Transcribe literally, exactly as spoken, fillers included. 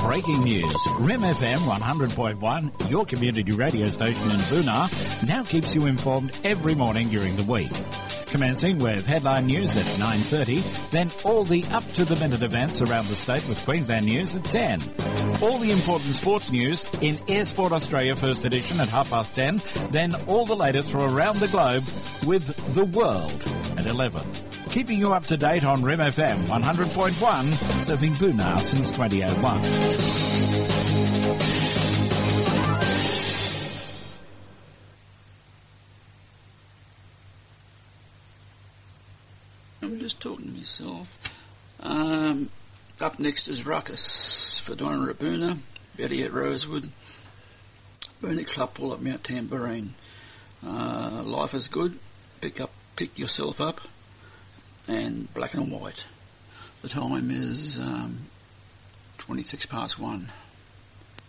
breaking news. Rim F M one hundred point one, your community radio station in Boonah, now keeps you informed every morning during the week. Commencing with headline news at nine thirty, then all the up-to-the-minute events around the state with Queensland News at ten. All the important sports news in Air Sport Australia First Edition at half past ten, then all the latest from around the globe with The World at eleven. Keeping you up to date on Rim F M one hundred point one, serving Boonah since two thousand one. I'm just talking to myself. Um, up next is Ruckus for Donna at Boonah, Betty at Rosewood, Burnett Club Pool at Mount Tambourine. Uh, life is good. Pick up, pick yourself up. And Black and White. The time is um, twenty-six past one.